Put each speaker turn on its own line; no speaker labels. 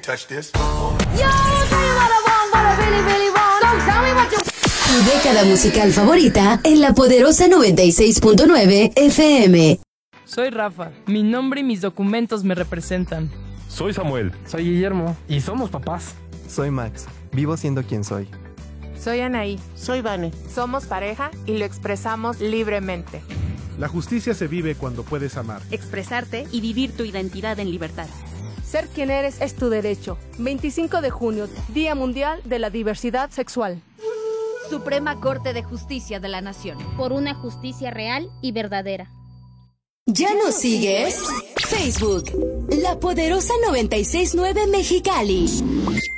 touch this.
Tu década musical favorita en la poderosa 96.9 FM.
Soy Rafa, mi nombre y mis documentos me representan.
Soy Samuel.
Soy Guillermo y somos papás.
Soy Max, vivo siendo quien soy.
Soy Anaí.
Soy Vane.
Somos pareja y lo expresamos libremente.
La justicia se vive cuando puedes amar,
expresarte y vivir tu identidad en libertad.
Ser quien eres es tu derecho. 25 de junio, Día Mundial de la Diversidad Sexual.
Suprema Corte de Justicia de la Nación.
Por una justicia real y verdadera.
¿Ya nos sigues? Facebook, La Poderosa 96.9 Mexicali.